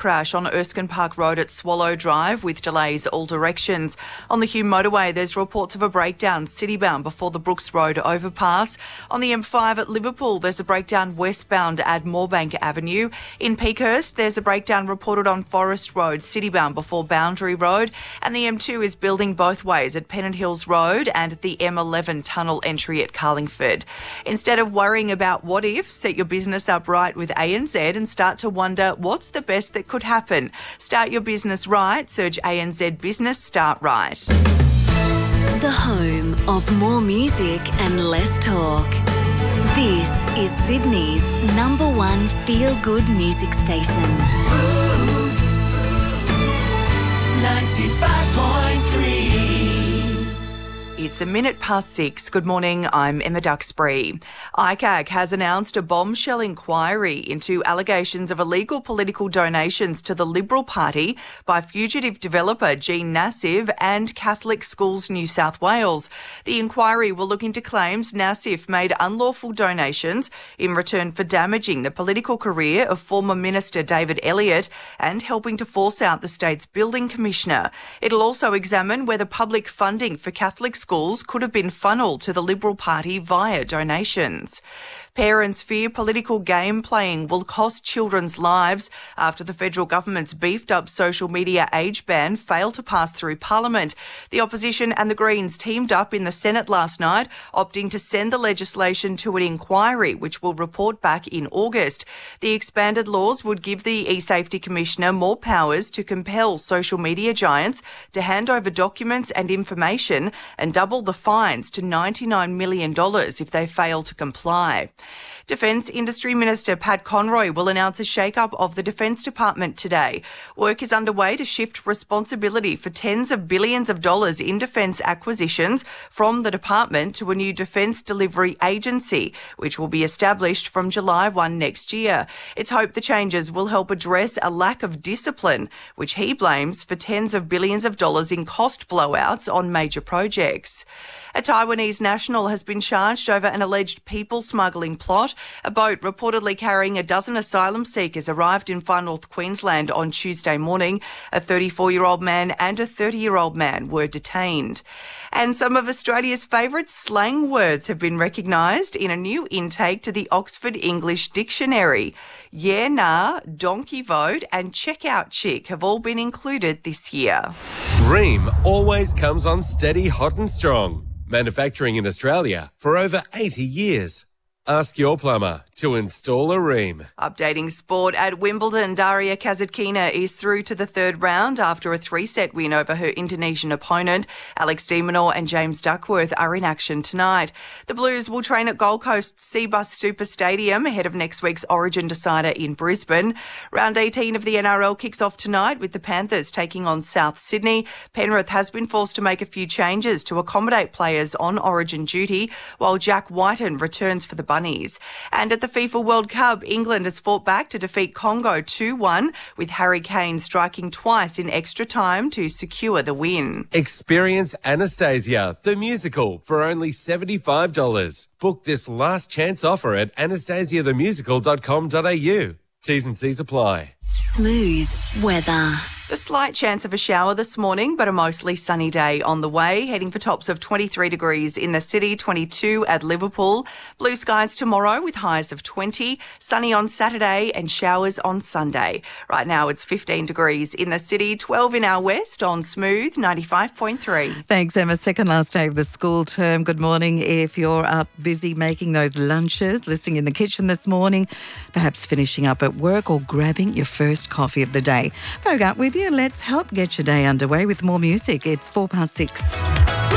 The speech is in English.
crash on Erskine Park Road at Swallow Drive with delays all directions. On the Hume motorway, there's reports of a breakdown citybound before the Brooks Road overpass. On the M5 at Liverpool, there's a breakdown westbound at Moorebank Avenue. In Peakhurst, there's a breakdown reported on Forest Road, citybound before Boundary Road. And the M2 is building both ways at Pennant Hills Road and at the M11 tunnel entry at Carlingford. Instead of worrying about what if, set your business up right with ANZ and start to wonder what's the best that could happen. Start your business right. Search ANZ Business Start Right. The home of more music and less talk. This is Sydney's number one feel-good music station. Smooth 95.3. It's 6:01. Good morning, I'm Emma Duxbury. ICAC has announced a bombshell inquiry into allegations of illegal political donations to the Liberal Party by fugitive developer Jean Nassif and Catholic Schools New South Wales. The inquiry will look into claims Nassif made unlawful donations in return for damaging the political career of former Minister David Elliott and helping to force out the state's building commissioner. It'll also examine whether public funding for Catholic schools could have been funneled to the Liberal Party via donations. Parents fear political game playing will cost children's lives after the federal government's beefed up social media age ban failed to pass through Parliament. The opposition and the Greens teamed up in the Senate last night, opting to send the legislation to an inquiry, which will report back in August. The expanded laws would give the eSafety Commissioner more powers to compel social media giants to hand over documents and information and double the fines to $99 million if they fail to comply. Defence Industry Minister Pat Conroy will announce a shake-up of the Defence Department today. Work is underway to shift responsibility for tens of billions of dollars in defence acquisitions from the department to a new Defence Delivery Agency, which will be established from July 1 next year. It's hoped the changes will help address a lack of discipline, which he blames for tens of billions of dollars in cost blowouts on major projects. A Taiwanese national has been charged over an alleged people smuggling plot. A boat reportedly carrying a dozen asylum seekers arrived in Far North Queensland on Tuesday morning. A 34-year-old man and a 30-year-old man were detained. And some of Australia's favourite slang words have been recognised in a new intake to the Oxford English Dictionary. Yeah, nah, donkey vote and checkout chick have all been included this year. Ream always comes on steady, hot and strong. Manufacturing in Australia for over 80 years. Ask your plumber to install a Ream. Updating sport at Wimbledon, Daria Kasatkina is through to the third round after a 3-set win over her Indonesian opponent. Alex de Minaur and James Duckworth are in action tonight. The Blues will train at Gold Coast's Cbus Super Stadium ahead of next week's Origin decider in Brisbane. Round 18 of the NRL kicks off tonight with the Panthers taking on South Sydney. Penrith has been forced to make a few changes to accommodate players on Origin duty, while Jack Whiten returns for the Bunnies. And at the FIFA World Cup, England has fought back to defeat Congo 2-1, with Harry Kane striking twice in extra time to secure the win. Experience Anastasia, the musical, for only $75. Book this last chance offer at anastasiathemusical.com.au. T's and C's apply. Smooth weather. A slight chance of a shower this morning, but a mostly sunny day on the way, heading for tops of 23 degrees in the city, 22 at Liverpool. Blue skies tomorrow with highs of 20, sunny on Saturday and showers on Sunday. Right now it's 15 degrees in the city, 12 in our west on Smooth 95.3. Thanks, Emma. Second last day of the school term. Good morning. If you're up busy making those lunches, listening in the kitchen this morning, perhaps finishing up at work or grabbing your first coffee of the day. Vogue up with you. Let's help get your day underway with more music. It's 6:04.